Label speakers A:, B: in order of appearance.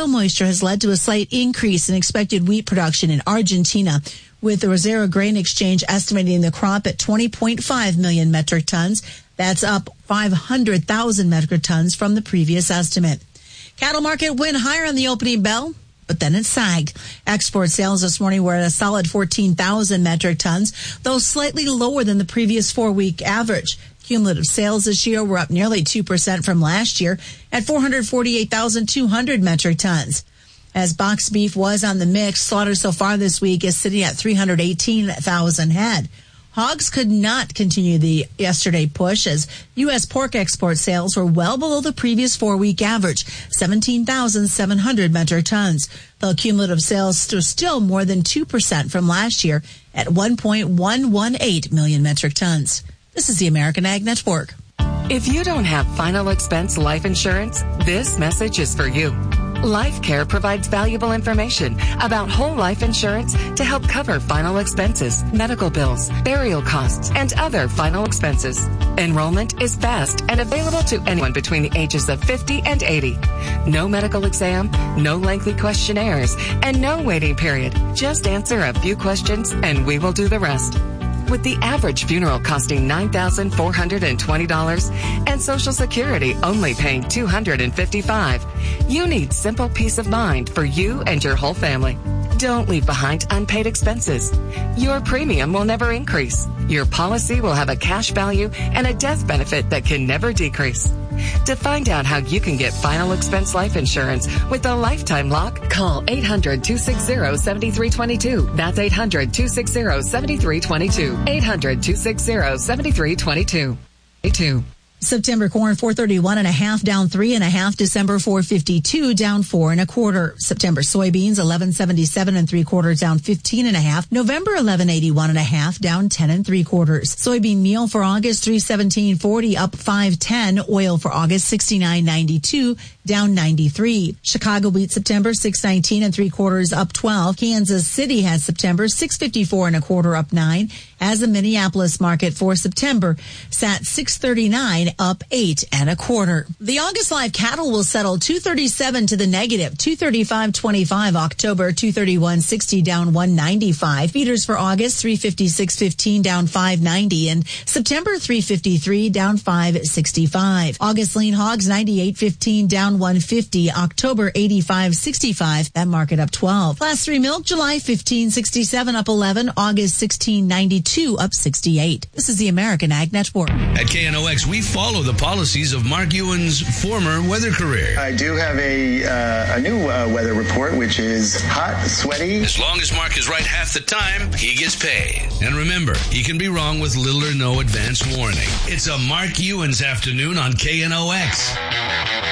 A: soil moisture has led to a slight increase in expected wheat production in Argentina, with the Rosero Grain Exchange estimating the crop at 20.5 million metric tons. That's up 500,000 metric tons from the previous estimate. Cattle market went higher on the opening bell, but then it sagged. Export sales this morning were at a solid 14,000 metric tons, though slightly lower than the previous 4-week average. Cumulative sales this year were up nearly 2% from last year at 448,200 metric tons. As boxed beef was on the mix, slaughter so far this week is sitting at 318,000 head. Hogs could not continue the yesterday push as U.S. pork export sales were well below the previous 4-week average, 17,700 metric tons, though cumulative sales are still more than 2% from last year at 1.118 million metric tons. This is the American Ag Network.
B: If you don't have final expense life insurance, this message is for you. LifeCare provides valuable information about whole life insurance to help cover final expenses, medical bills, burial costs, and other final expenses. Enrollment is fast and available to anyone between the ages of 50 and 80. No medical exam, no lengthy questionnaires, and no waiting period. Just answer a few questions and we will do the rest. With the average funeral costing $9,420 and Social Security only paying $255, you need simple peace of mind for you and your whole family. Don't leave behind unpaid expenses. Your premium will never increase. Your policy will have a cash value and a death benefit that can never decrease. To find out how you can get final expense life insurance with a lifetime lock, call 800-260-7322. That's 800-260-7322. 800-260-7322.
A: September corn 431.5 down 3.5. December 452 down 4 1/4. September soybeans 1177 3/4 down 15.5. November 1181.5 down 10 3/4. Soybean meal for August 317.40 up 5.10. Oil for August 69.92 down 93. Chicago wheat September 619 3/4 up 12. Kansas City has September 654 1/4 up 9. As the Minneapolis market for September sat 639 up 8 1/4. The August live cattle will settle 237 to the negative, 235.25. October 231.60 down 195. Feeders for August 356.15 down 590, and September 353 down 565. August lean hogs 98.15 down 150. October 85.65. That market up 12. Class 3 milk July 15.67 up 11. August 16.92 up 68. This is the American Ag Network.
C: At KNOX, we follow the policies of Mark Ewan's former weather career.
D: I do have a new weather report, which is hot, sweaty.
C: As long as Mark is right half the time, he gets paid. And remember, he can be wrong with little or no advance warning. It's a Mark Ewan's afternoon on KNOX.